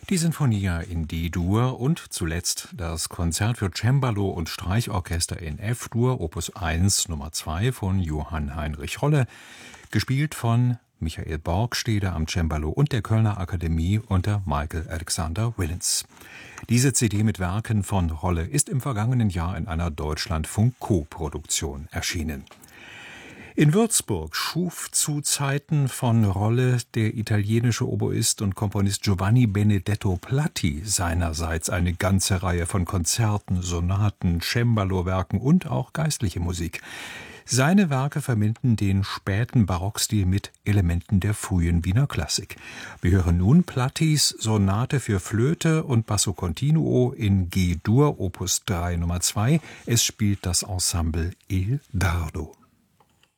Die Sinfonia in D-Dur und zuletzt das Konzert für Cembalo und Streichorchester in F-Dur, Opus 1 Nummer 2 von Johann Heinrich Holle, gespielt von Michael Borgstede am Cembalo und der Kölner Akademie unter Michael Alexander Willens. Diese CD mit Werken von Holle ist im vergangenen Jahr in einer Deutschlandfunk-Co-Produktion erschienen. In Würzburg schuf zu Zeiten von Holle der italienische Oboist und Komponist Giovanni Benedetto Platti seinerseits eine ganze Reihe von Konzerten, Sonaten, Cembalo-Werken und auch geistliche Musik. Seine Werke verbinden den späten Barockstil mit Elementen der frühen Wiener Klassik. Wir hören nun Plattis Sonate für Flöte und Basso Continuo in G-Dur, Opus 3 Nummer 2. Es spielt das Ensemble Il Dardo.